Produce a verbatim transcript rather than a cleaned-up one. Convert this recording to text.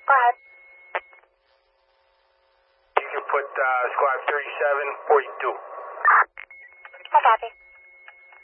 Go ahead. You can put uh, squad thirty-seven forty-two. I copy.